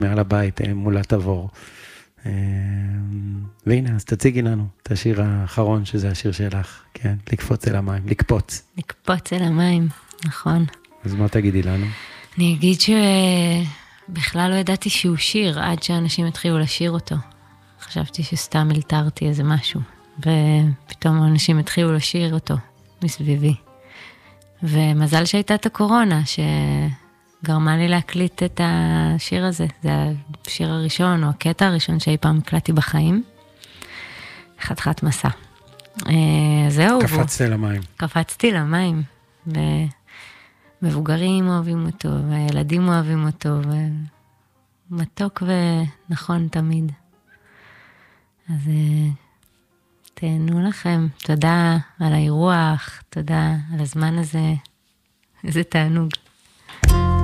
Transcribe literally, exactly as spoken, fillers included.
מעל הבית, מול התבור. והנה, אז תציגי לנו את השיר האחרון, שזה השיר שלך, כן? לקפוץ אל המים, לקפוץ. לקפוץ אל המים, נכון. אז מה תגידי לנו? אני אגיד שבכלל לא ידעתי שהוא שיר, עד שאנשים התחילו לשיר אותו. חשבתי שסתם אלתרתי איזה משהו, ופתאום אנשים התחילו לשיר אותו מסביבי. ומזל שהייתה את הקורונה, שגרמה לי להקליט את השיר הזה. זה השיר הראשון, או הקטע הראשון שאי פעם הקלטתי בחיים. חתיכת מסע. זהו. קפצתי למים. קפצתי למים. ומבוגרים אוהבים אותו, והילדים אוהבים אותו, ומתוק ונכון תמיד. אז תהנו לכם. תודה על האירוח, תודה על הזמן הזה. איזה תענוג.